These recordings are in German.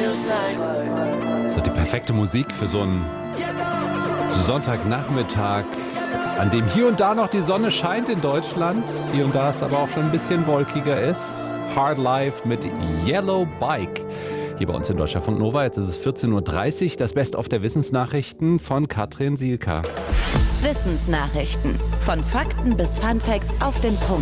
So die perfekte Musik für so einen Sonntagnachmittag, an dem hier und da noch die Sonne scheint in Deutschland, hier und da es aber auch schon ein bisschen wolkiger ist. Hard Life mit Yellow Bike. Hier bei uns in Deutschlandfunk Nova, jetzt ist es 14.30 Uhr, das Best-of der Wissensnachrichten von Katrin Sielka. Wissensnachrichten. Von Fakten bis Funfacts auf den Punkt.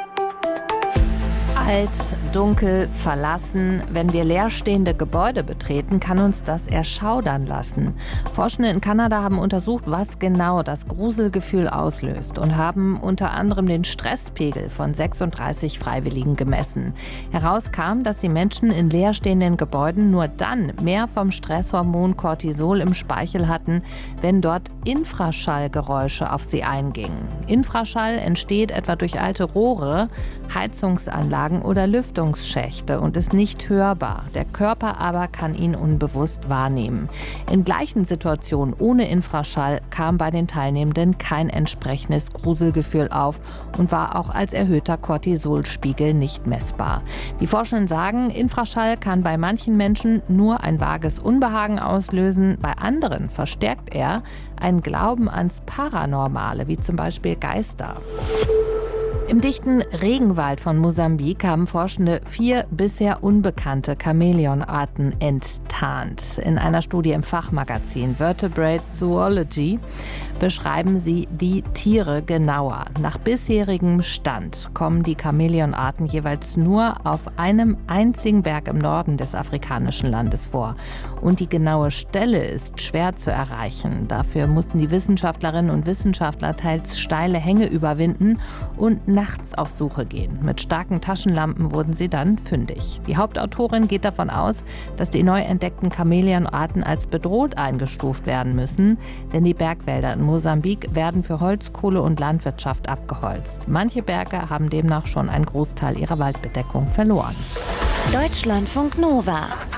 Alt, dunkel, verlassen. Wenn wir leerstehende Gebäude betreten, kann uns das erschaudern lassen. Forschende in Kanada haben untersucht, was genau das Gruselgefühl auslöst und haben unter anderem den Stresspegel von 36 Freiwilligen gemessen. Herauskam, dass die Menschen in leerstehenden Gebäuden nur dann mehr vom Stresshormon Cortisol im Speichel hatten, wenn dort Infraschallgeräusche auf sie eingingen. Infraschall entsteht etwa durch alte Rohre, Heizungsanlagen oder Lüftungsschächte und ist nicht hörbar. Der Körper aber kann ihn unbewusst wahrnehmen. In gleichen Situationen ohne Infraschall kam bei den Teilnehmenden kein entsprechendes Gruselgefühl auf und war auch als erhöhter Cortisolspiegel nicht messbar. Die Forschenden sagen, Infraschall kann bei manchen Menschen nur ein vages Unbehagen auslösen, bei anderen verstärkt er einen Glauben ans Paranormale, wie zum Beispiel Geister. Im dichten Regenwald von Mosambik haben Forschende 4 bisher unbekannte Chamäleonarten enttarnt. In einer Studie im Fachmagazin Vertebrate Zoology beschreiben sie die Tiere genauer. Nach bisherigem Stand kommen die Chamäleonarten jeweils nur auf einem einzigen Berg im Norden des afrikanischen Landes vor. Und die genaue Stelle ist schwer zu erreichen. Dafür mussten die Wissenschaftlerinnen und Wissenschaftler teils steile Hänge überwinden und nachts auf Suche gehen. Mit starken Taschenlampen wurden sie dann fündig. Die Hauptautorin geht davon aus, dass die neu entdeckten Chamäleonarten als bedroht eingestuft werden müssen, denn die Bergwälder in Mosambik werden für Holz, Kohle und Landwirtschaft abgeholzt. Manche Berge haben demnach schon einen Großteil ihrer Waldbedeckung verloren. Deutschlandfunk Nova.